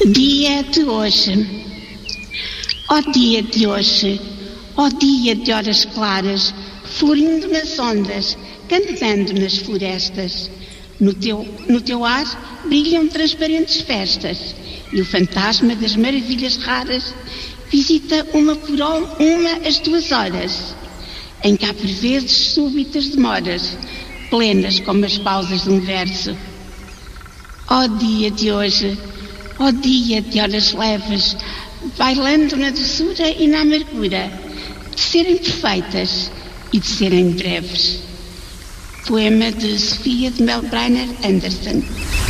Dia de hoje. Ó dia de hoje, ó dia de horas claras, florindo nas ondas, cantando nas florestas. No teu ar brilham transparentes festas, e o fantasma das maravilhas raras visita uma por uma as tuas horas, em que há por vezes súbitas demoras, plenas como as pausas de um verso. Ó dia de hoje, ó dia de horas leves, bailando na doçura e na amargura, de serem perfeitas e de serem breves. Poema de Sofia de Melbrenner Anderson.